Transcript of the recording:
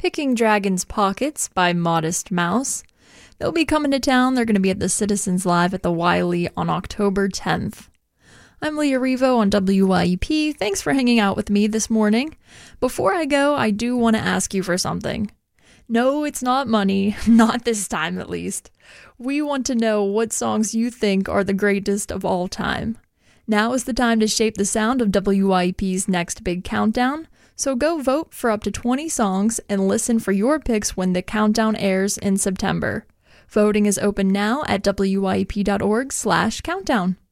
Picking Dragon's Pockets by Modest Mouse. They'll be coming to town. They're going to be at the Citizens Live at the Wiley on October 10th. I'm Leah Revo on WYEP. Thanks for hanging out with me this morning. Before I go, I do want to ask you for something. No, it's not money, not this time at least. We want to know what songs you think are the greatest of all time. Now is the time to shape the sound of WYEP's next big countdown, so go vote for up to 20 songs and listen for your picks when the countdown airs in September. Voting is open now at wyep.org/countdown.